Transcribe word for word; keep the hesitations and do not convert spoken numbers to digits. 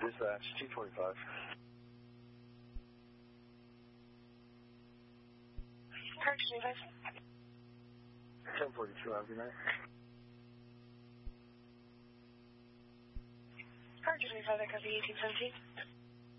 Dispatch, two twenty-five. Park twenty-five. ten forty-two, have a good night. Park twenty-five, I copy eighteen seventeen.